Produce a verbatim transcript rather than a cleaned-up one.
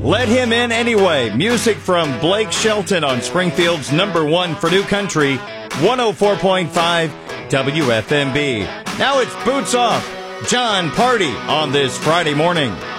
Let Him In Anyway. Music from Blake Shelton on Springfield's number one for New Country, one oh four point five W F M B. Now it's Boots Off. John Party on this Friday morning.